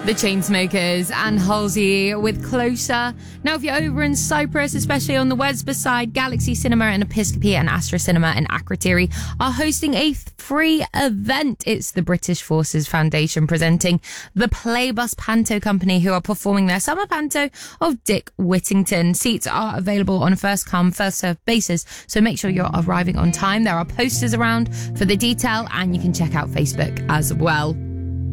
The Chainsmokers and Halsey with Closer. Now, if you're over in Cyprus, especially on the Wesba side, Galaxy Cinema and Episcopia and Astra Cinema and Akrotiri are hosting a free event. It's the British Forces Foundation presenting the Playbus Panto Company, who are performing their summer panto of Dick Whittington. Seats are available on a first-come, first-served basis, so make sure you're arriving on time. There are posters around for the detail, and you can check out Facebook as well.